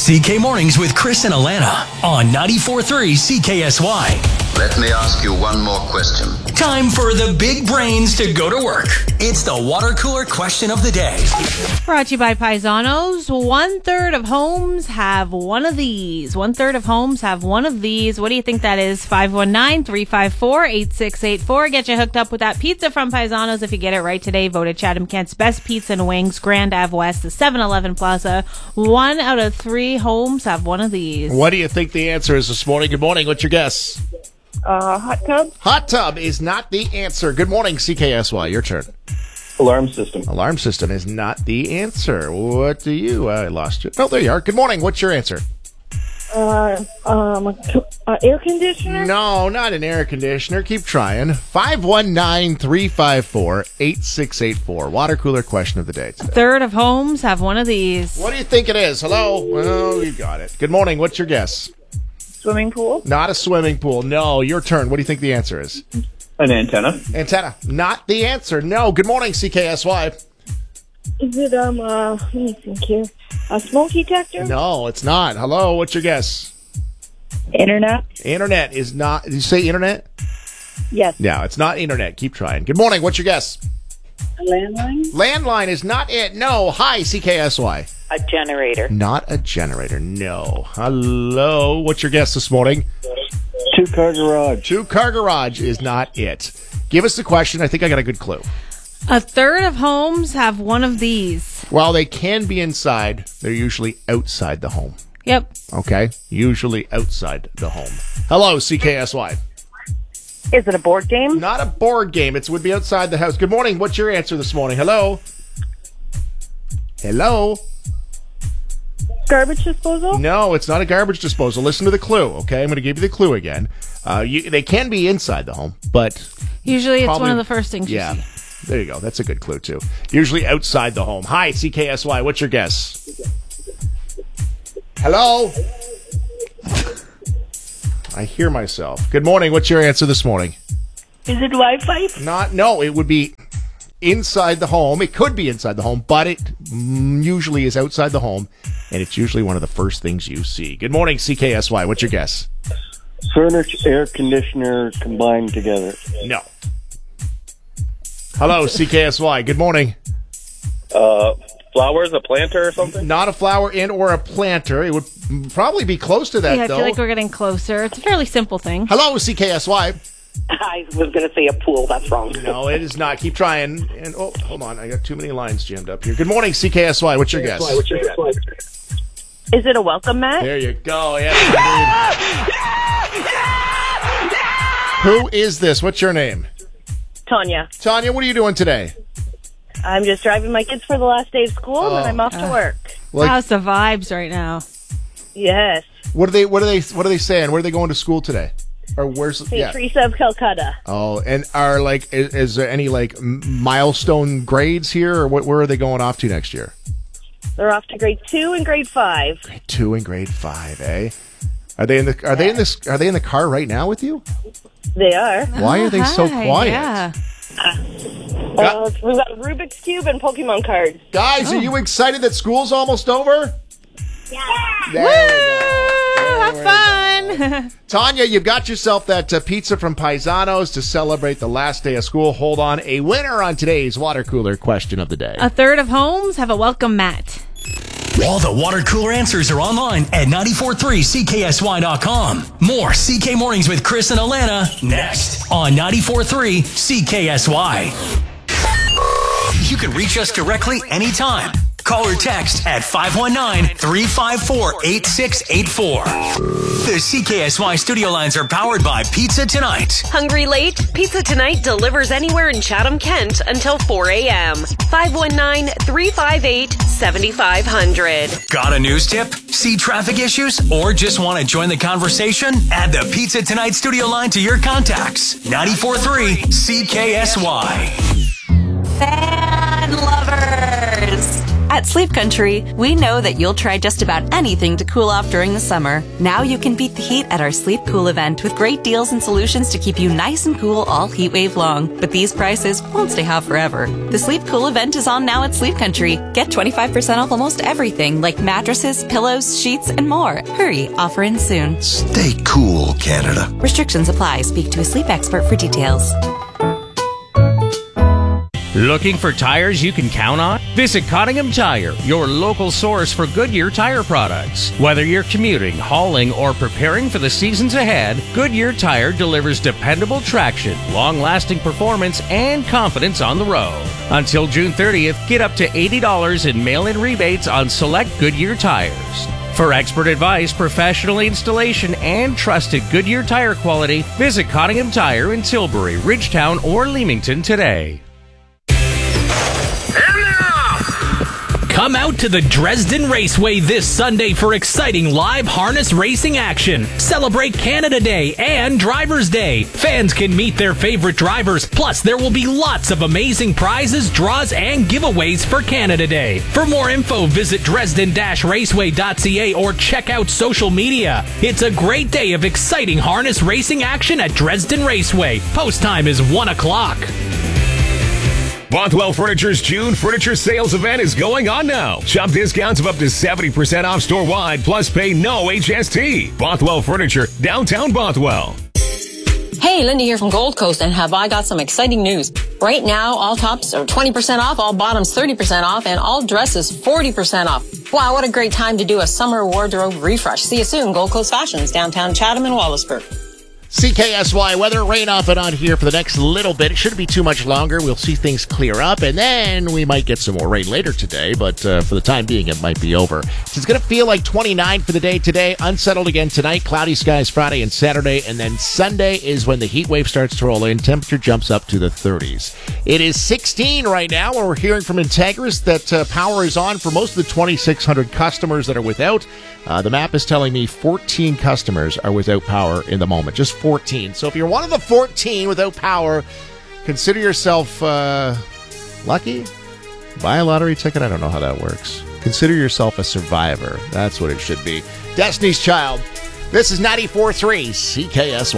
CK Mornings with Chris and Alana on 94.3 CKSY. Let me ask you one more question. Time for the big brains to go to work. It's the water cooler question of the day. Brought to you by Paisanos. 1/3 of homes have one of these. 1/3 of homes have one of these. What do you think that is? 519-354-8684. Get you hooked up with that pizza from Paisanos. If you get it right today, voted Chatham-Kent's best pizza and wings. Grand Ave West, the 7-Eleven Plaza. 1 out of 3 homes have one of these. What do you think the answer is this morning? Good morning. What's your guess? Hot tub. Hot tub is not the answer. Good morning, CKSY. Your turn. Alarm system. Alarm system is not the answer. What do you? I lost you. Oh, there you are. Good morning. What's your answer? Air conditioner. No, not an air conditioner. Keep trying. 519-354-8684. Water cooler question of the day today. 1/3 of homes have one of these. What do you think it is? Hello? Well, you got it. Good morning. What's your guess? Swimming pool. Not a swimming pool. No, your turn. What do you think the answer is? An antenna. Antenna. Not the answer. No. Good morning, CKSY. Is it let me think here. A smoke detector? No, it's not. Hello, what's your guess? Internet. Internet is not. Did you say internet? Yes. No, it's not internet. Keep trying. Good morning. What's your guess? A landline. Landline is not it. No. Hi, CKSY. A generator. Not a generator. No. Hello. What's your guess this morning? 2-car garage. 2-car garage is not it. Give us the question. I think I got a good clue. 1/3 of homes have one of these. While they can be inside, they're usually outside the home. Yep. Okay? Usually outside the home. Hello, CKSY. Is it a board game? Not a board game. It would be outside the house. Good morning. What's your answer this morning? Hello? Hello? Garbage disposal? No, it's not a garbage disposal. Listen to the clue, okay? I'm going to give you the clue again. They can be inside the home, but... Usually it's probably, one of the first things you see. There you go. That's a good clue, too. Usually outside the home. Hi, CKSY. What's your guess? Hello? I hear myself. Good morning. What's your answer this morning? Is it Wi-Fi? No, it would be inside the home. It could be inside the home, but it usually is outside the home, and it's usually one of the first things you see. Good morning, CKSY. What's your guess? Furniture, air conditioner combined together. No. Hello, CKSY. Good morning. Flowers, a planter or something? Not a flower in or a planter. It would probably be close to that, Yeah, I though. feel like we're getting closer. It's a fairly simple thing. Hello, CKSY. I was going to say a pool. That's wrong. No, it is not. Keep trying. And oh, hold on. I got too many lines jammed up here. Good morning, CKSY. What's your guess? Is it a welcome mat? There you go. Yes, indeed. Who is this? What's your name? Tanya. Tanya, what are you doing today? I'm just driving my kids for the last day of school, and then I'm off to work. How's the vibes right now? Yes. What are they saying? Where are they going to school today? Or where's St. Teresa of Calcutta. Oh, and are is there any milestone grades here, or where are they going off to next year? They're off to grade 2 and grade 5. Grade 2 and grade 5, eh? Are they in the car right now with you? They are. Why are they so quiet? Yeah. We've got a Rubik's Cube and Pokemon cards. Guys, are you excited that school's almost over? Yeah. There Woo! we go. Have fun. Tanya, you've got yourself that pizza from Paisanos to celebrate the last day of school. Hold on. A winner on today's water cooler question of the day. 1/3 of homes have a welcome mat. All the water cooler answers are online at 943CKSY.com. More CK Mornings with Chris and Alana next on 94.3 CKSY. You can reach us directly anytime. Call or text at 519-354-8684. The CKSY studio lines are powered by Pizza Tonight. Hungry late? Pizza Tonight delivers anywhere in Chatham-Kent until 4 a.m. 519-358-7500. Got a news tip? See traffic issues? Or just want to join the conversation? Add the Pizza Tonight studio line to your contacts. 94.3 CKSY. Fan lovers! At Sleep Country, we know that you'll try just about anything to cool off during the summer. Now you can beat the heat at our Sleep Cool event with great deals and solutions to keep you nice and cool all heat wave long. But these prices won't stay hot forever. The Sleep Cool event is on now at Sleep Country. Get 25% off almost everything like mattresses, pillows, sheets, and more. Hurry, offer ends soon. Stay cool, Canada. Restrictions apply. Speak to a sleep expert for details. Looking for tires you can count on? Visit Cottingham Tire, your local source for Goodyear tire products. Whether you're commuting, hauling, or preparing for the seasons ahead, Goodyear Tire delivers dependable traction, long-lasting performance, and confidence on the road. Until June 30th, get up to $80 in mail-in rebates on select Goodyear tires. For expert advice, professional installation, and trusted Goodyear tire quality, visit Cottingham Tire in Tilbury, Ridgetown, or Leamington today. Come out to the Dresden Raceway this Sunday for exciting live harness racing action. Celebrate Canada Day and Drivers' Day. Fans can meet their favorite drivers, plus there will be lots of amazing prizes, draws, and giveaways for Canada Day. For more info, visit dresden-raceway.ca or check out social media. It's a great day of exciting harness racing action at Dresden Raceway. Post time is 1 o'clock. Bothwell Furniture's June Furniture Sales event is going on now. Shop discounts of up to 70% off store-wide, plus pay no HST. Bothwell Furniture, downtown Bothwell. Hey, Linda here from Gold Coast, and have I got some exciting news. Right now, all tops are 20% off, all bottoms 30% off, and all dresses 40% off. Wow, what a great time to do a summer wardrobe refresh. See you soon, Gold Coast Fashions, downtown Chatham and Wallaceburg. CKSY weather, rain off and on here for the next little bit. It shouldn't be too much longer. We'll see things clear up, and then we might get some more rain later today, but for the time being, it might be over. So it's going to feel like 29 for the day today. Unsettled again tonight. Cloudy skies Friday and Saturday, and then Sunday is when the heat wave starts to roll in. Temperature jumps up to the 30s. It is 16 right now, and we're hearing from Integris that power is on for most of the 2,600 customers that are without. The map is telling me 14 customers are without power in the moment. Just 14. So if you're one of the 14 without power, consider yourself lucky. Buy a lottery ticket. I don't know how that works. Consider yourself a survivor. That's what it should be. Destiny's Child. This is 94.3 CKSY.